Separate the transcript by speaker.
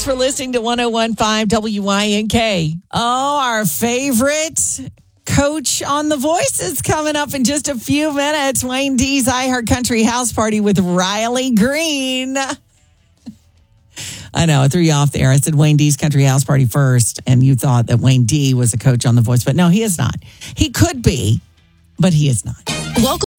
Speaker 1: for listening to 101.5 WYNK. Oh, our favorite coach on The Voice is coming up in just a few minutes. Wayne D's iHeart Country House Party with Riley Green. I know, I threw you off there. I said Wayne D's Country House Party first, and you thought that Wayne D was a coach on The Voice, but no, he is not. He could be, but he is not. Welcome.